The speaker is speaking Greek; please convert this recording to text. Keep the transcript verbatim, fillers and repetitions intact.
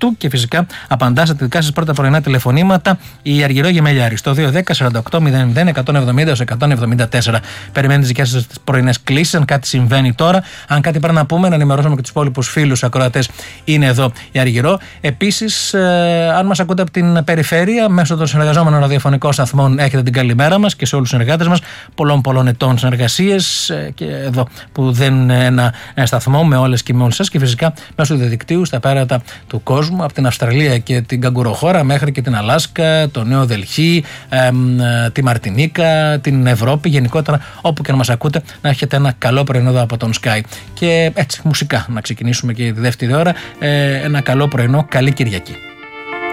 αυτού και φυσικά απαντά στα δικά σας πρώτα πρωινά τηλεφωνήματα η Αργυρό Γεμελιάρη στο δύο ένα μηδέν σαράντα οκτώ μηδέν μηδέν εκατόν εβδομήντα εκατόν εβδομήντα τέσσερα. Περιμένει τις δικές σας πρωινές κλήσεις. Αν κάτι συμβαίνει τώρα, αν κάτι πρέπει να πούμε, να ενημερώσουμε και τους υπόλοιπους φίλους ακροατές, είναι εδώ η Αργυρό. Επίσης, ε, αν μας ακούτε από την περιφέρεια, μέσω των συνεργαζόμενων ραδιοφωνικών σταθμών, έχετε την καλημέρα μας και σε όλους τους συνεργάτες μας. Πολλών πολλών ετών συνεργασίες ε, και εδώ που δεν είναι ένα, ένα σταθμό με όλες και με όλους σας και φυσικά μέσω του διαδικτύου στα πέρατα του κόσμου, από την Αυστραλία και την Καγκουροχώρα μέχρι και την Αλάσκα, το Νέο Δελχή, ε, ε, τη Μαρτινίκα, την Ευρώπη, γενικότερα όπου και να μας ακούτε, να έχετε ένα καλό πρωινό εδώ από τον Sky. Και έτσι, μουσικά να ξεκινήσουμε και τη δεύτερη ώρα. Ε, ένα καλό πρωινό, καλή Κυριακή.